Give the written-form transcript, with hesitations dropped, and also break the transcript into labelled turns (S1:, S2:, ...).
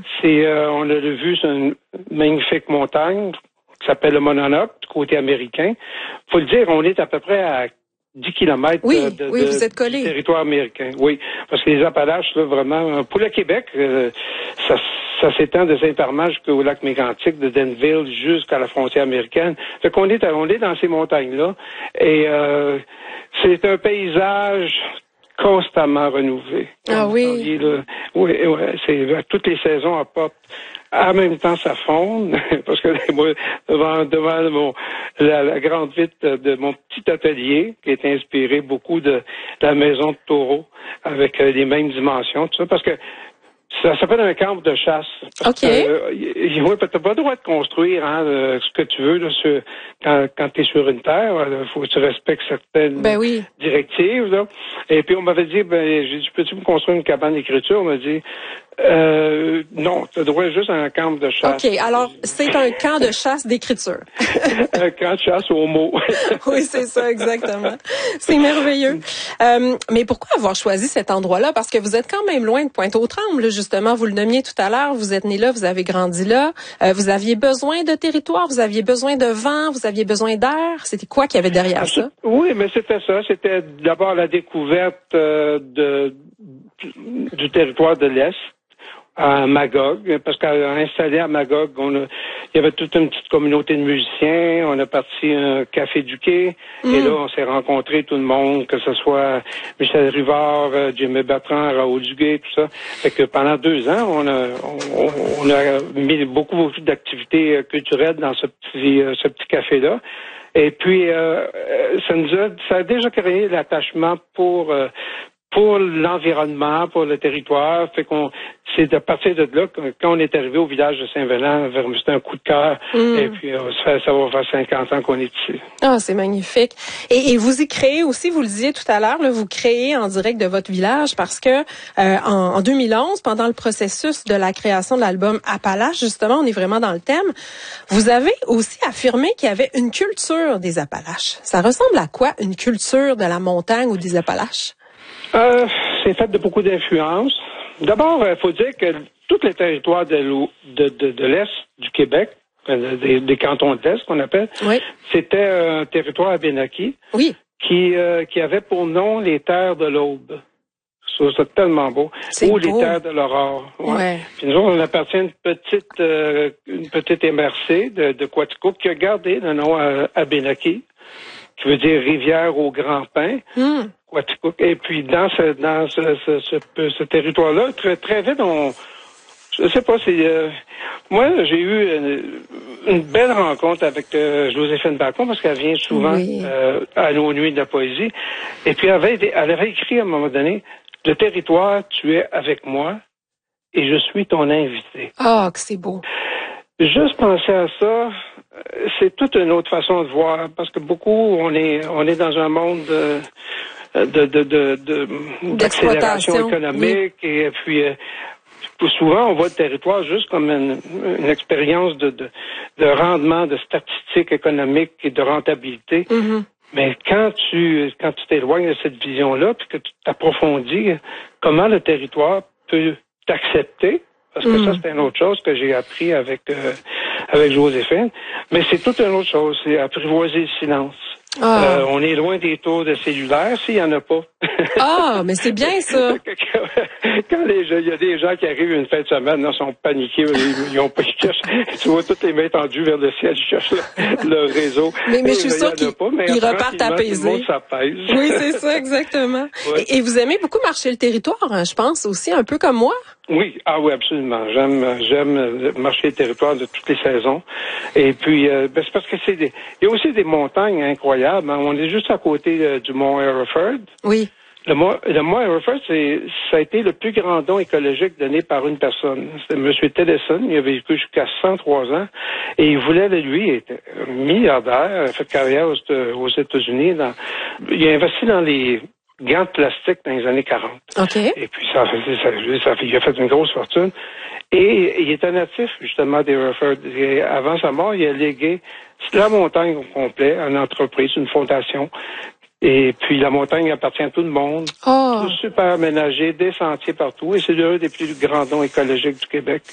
S1: On a vu sur une magnifique montagne qui s'appelle le Monadnock, du côté américain. Faut le dire, on est à peu près à 10 kilomètres
S2: vous êtes collé.
S1: du territoire américain. Oui, parce que les Appalaches, là, vraiment, pour le Québec, ça s'étend de Saint-Armand jusqu'au lac Mégantic, de Denville jusqu'à la frontière américaine. Fait qu'on est dans ces montagnes-là. Et c'est un paysage constamment renouvelé.
S2: Ah oui?
S1: Oui, c'est toutes les saisons apportent. En même temps, ça fonde, parce que moi, devant la grande vitre de mon petit atelier, qui est inspiré beaucoup de la maison de taureau, avec les mêmes dimensions, tout ça, parce que ça s'appelle un camp de chasse.
S2: OK.
S1: Oui, t'as pas le droit de construire ce que tu veux là, quand tu es sur une terre. Il faut que tu respectes certaines directives. Là. Et puis on m'avait dit, j'ai dit, peux-tu me construire une cabane d'écriture? On m'a dit, non, tu as droit juste à un camp de chasse.
S2: OK, alors c'est un camp de chasse d'écriture.
S1: Un camp de chasse aux mots.
S2: Oui, c'est ça, exactement. C'est merveilleux. Mais pourquoi avoir choisi cet endroit-là? Parce que vous êtes quand même loin de Pointe-aux-Trembles, justement. Vous le nommiez tout à l'heure. Vous êtes né là, vous avez grandi là. Vous aviez besoin de territoire, vous aviez besoin de vent, vous aviez besoin d'air. C'était quoi qu'il y avait derrière ça?
S1: Oui, mais c'était ça. C'était d'abord la découverte du territoire de l'Est. À Magog, parce qu'à installé à Magog, il y avait toute une petite communauté de musiciens, on a parti un café du quai, et là, on s'est rencontrés tout le monde, que ce soit Michel Rivard, Jimmy Bertrand, Raoul Duguay, tout ça. Fait que pendant 2 ans, on a mis beaucoup d'activités culturelles dans ce petit café-là. Et puis, ça a déjà créé l'attachement pour l'environnement, pour le territoire. Fait c'est à partir de là, quand on est arrivé au village de Saint-Vélan, c'était un coup de cœur. Et puis, ça va faire 50 ans qu'on est ici.
S2: Ah, c'est magnifique. Et vous y créez aussi, vous le disiez tout à l'heure, vous créez en direct de votre village parce que en 2011, pendant le processus de la création de l'album Appalaches, justement, on est vraiment dans le thème, vous avez aussi affirmé qu'il y avait une culture des Appalaches. Ça ressemble à quoi, une culture de la montagne ou des Appalaches?
S1: C'est fait de beaucoup d'influences. D'abord, il faut dire que tous les territoires de l'Est du Québec, des cantons de l'Est qu'on appelle, c'était un territoire abénaki qui avait pour nom les terres de l'Aube. C'est tellement beau. Ou les terres de l'Aurore. Ouais. Puis nous autres, on appartient à une petite MRC de Quaticook qui a gardé le nom Abénaki, qui veut dire rivière au grand pain. Et puis dans ce territoire-là, très très vite, je sais pas, moi j'ai eu une belle rencontre avec Joséphine Bacon parce qu'elle vient souvent à nos nuits de la poésie. Et puis elle avait écrit à un moment donné, le territoire, tu es avec moi et je suis ton invité.
S2: Ah, que c'est beau.
S1: Juste penser à ça, c'est toute une autre façon de voir parce que beaucoup, on est dans un monde d'accélération économique et puis souvent on voit le territoire juste comme une expérience de rendement, de statistiques économiques et de rentabilité. Mais quand tu t'éloignes de cette vision-là, puis que tu t'approfondis comment le territoire peut t'accepter, parce que ça c'est une autre chose que j'ai appris avec Joséphine, mais c'est toute une autre chose, c'est apprivoiser le silence. On est loin des tours de cellulaire, s'il y en a pas.
S2: Ah, mais c'est bien ça.
S1: Quand il y a des gens qui arrivent une fin de semaine, là, sont paniqués, ils cherchent, tu vois toutes les mains tendues vers le ciel, ils cherchent le réseau.
S2: Mais je suis sûre qu'ils repartent apaisés.
S1: Tout le monde s'apaise.
S2: Oui, c'est ça, exactement. Ouais. Et vous aimez beaucoup marcher le territoire, hein, je pense aussi, un peu comme moi.
S1: Oui, oui, absolument. J'aime marcher le territoire de toutes les saisons. Et puis, c'est parce que il y a aussi des montagnes incroyables. Hein. On est juste à côté du mont Hereford.
S2: Oui.
S1: Le mont Hereford, ça a été le plus grand don écologique donné par une personne. C'était M. Tennyson. Il a vécu jusqu'à 103 ans. Et il voulait, lui, il était milliardaire, a fait carrière aux États-Unis. Il a investi dans les gants de plastique dans les années 40.
S2: Okay.
S1: Et puis, il a fait une grosse fortune. Et il était natif, justement, d'Hereford. Et avant sa mort, il a légué la montagne au complet à une entreprise, une fondation. Et puis, la montagne appartient à tout le monde. Tout super aménagé, des sentiers partout. Et c'est l'un des plus grands dons écologiques du Québec.